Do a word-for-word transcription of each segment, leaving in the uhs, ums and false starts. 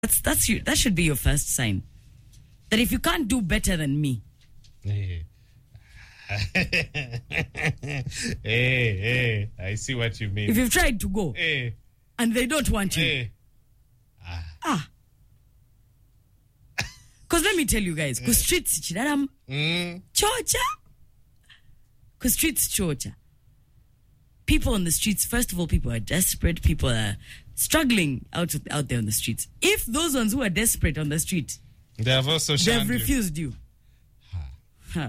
That's that's you. That should be your first sign. That if you can't do better than me, hey, hey, I see what you mean. If you've tried to go, hey, and they don't want you, hey, ah. Because let me tell you guys, because streets chinaram mm. chocha, because streets chocha. People on the streets, first of all, people are desperate. People are struggling out out there on the streets. If those ones who are desperate on the street, they have also they have shunned you. refused you. Huh.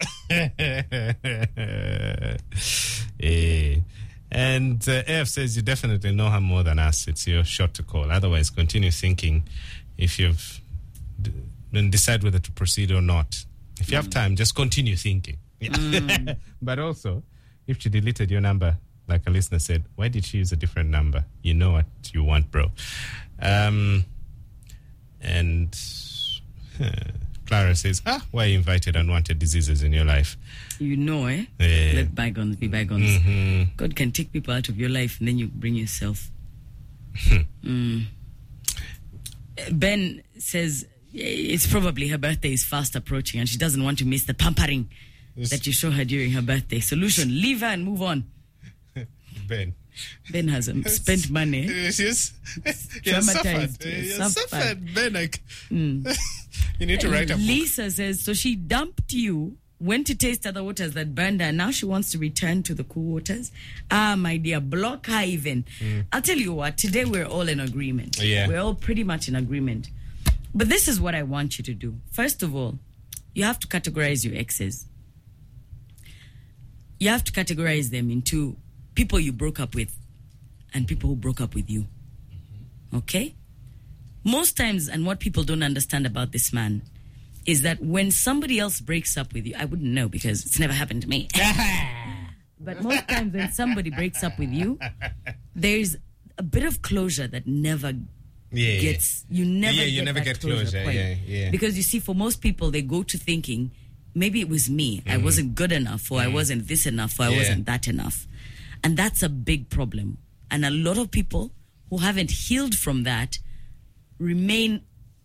Eh. And uh, A F says you definitely know her more than us. It's your shot to call. Otherwise, continue thinking if you've d- then decide whether to proceed or not. If you have time, just continue thinking. Yeah. Mm. But also, if she deleted your number, like a listener said, why did she use a different number? You know what you want, bro. Um, and uh, Clara says, ah, why you invited unwanted diseases in your life? You know, eh? Yeah. Let bygones be bygones. Mm-hmm. God can take people out of your life and then you bring yourself. mm. Ben says it's probably her birthday is fast approaching and she doesn't want to miss the pampering yes. that you show her during her birthday. Solution, leave her and move on. Ben. Ben has um, spent money. Yes, yes. You're suffered. You're suffered, Ben. Like, mm. You need to write a book. Lisa says, so she dumped you, went to taste other waters that burned her, and now she wants to return to the cool waters. Ah, my dear, block her even. Mm. I'll tell you what, today we're all in agreement. Yeah. We're all pretty much in agreement. But this is what I want you to do. First of all, you have to categorize your exes. You have to categorize them into people you broke up with and people who broke up with you. Okay? Most times, and what people don't understand about this man is that when somebody else breaks up with you, I wouldn't know because it's never happened to me. But most times when somebody breaks up with you, there's a bit of closure that never yeah, gets, you never yeah, get you never that get closure. closure yeah, yeah. Because you see, for most people, they go to thinking, maybe it was me. Mm-hmm. I wasn't good enough, or mm-hmm. I wasn't this enough, or I yeah. wasn't that enough. And that's a big problem. And a lot of people who haven't healed from that remain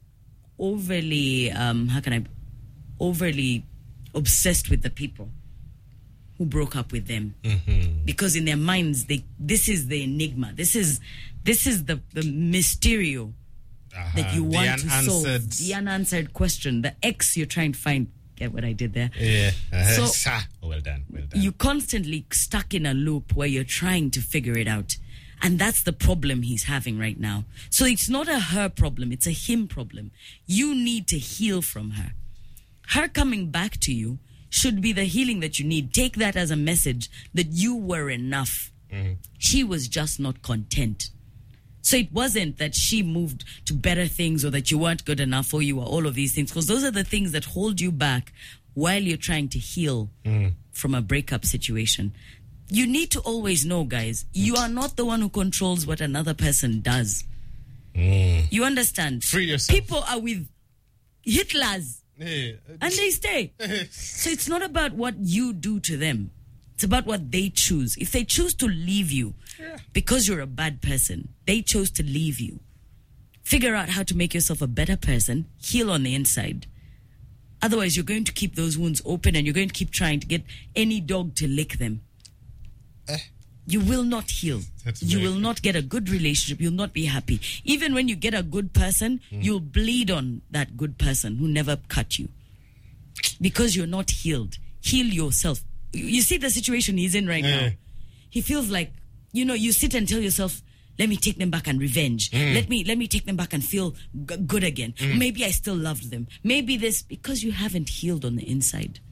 overly, um, how can I, overly obsessed with the people who broke up with them. Mm-hmm. Because in their minds, they this is the enigma. This is this is the, the mysterio uh-huh. that you want to solve. The unanswered question. The X you're trying to find. Get what I did there? Yeah. Uh-huh. So, well done. Well done. You're constantly stuck in a loop where you're trying to figure it out. And that's the problem he's having right now. So it's not a her problem. It's a him problem. You need to heal from her. Her coming back to you should be the healing that you need. Take that as a message that you were enough. Mm-hmm. She was just not content. So it wasn't that she moved to better things or that you weren't good enough or you were all of these things, because those are the things that hold you back while you're trying to heal mm. from a breakup situation. You need to always know, guys, you are not the one who controls what another person does. Mm. You understand? Free yourself. People are with Hitlers yeah. and they stay. So it's not about what you do to them. It's about what they choose. If they choose to leave you yeah. because you're a bad person, they chose to leave you. Figure out how to make yourself a better person, heal on the inside. Otherwise, you're going to keep those wounds open and you're going to keep trying to get any dog to lick them. Eh. You will not heal. That's you very will good. not get a good relationship. You'll not be happy. Even when you get a good person, mm. you'll bleed on that good person who never cut you. Because you're not healed. Heal yourself. You see the situation he's in right yeah. now. He feels like, you know, you sit and tell yourself, let me take them back and revenge. Mm. Let me let me take them back and feel g- good again. Mm. Maybe I still loved them. Maybe this, because you haven't healed on the inside.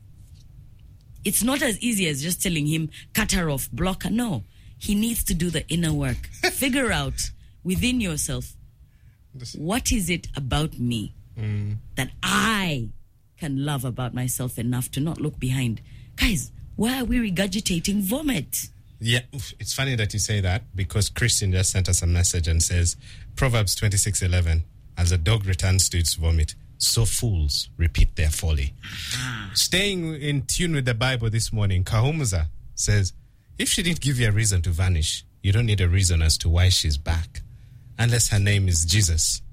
It's not as easy as just telling him, cut her off, block her. No, he needs to do the inner work. Figure out within yourself, what is it about me mm. that I can love about myself enough to not look behind? Guys, why are we regurgitating vomit? Yeah, it's funny that you say that, because Christian just sent us a message and says, Proverbs twenty-six eleven, as a dog returns to its vomit, so fools repeat their folly. Ah. Staying in tune with the Bible this morning, Kahumuza says, if she didn't give you a reason to vanish, you don't need a reason as to why she's back, unless her name is Jesus.